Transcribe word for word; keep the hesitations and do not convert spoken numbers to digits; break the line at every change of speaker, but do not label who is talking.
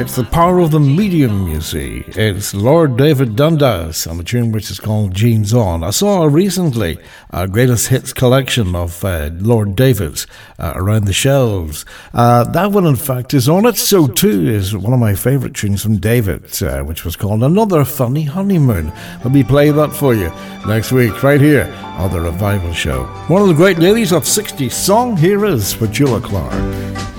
It's the power of the medium, you see. It's Lord David Dundas on a tune which is called Jeans On. I saw recently a greatest hits collection of uh, Lord David's uh, around the shelves. Uh, that one, in fact, is on it. So too is one of my favourite tunes from David, uh, which was called Another Funny Honeymoon. I'll be playing that for you next week, right here on The Revival Show. One of the great ladies of sixties song, here is Petula Clark.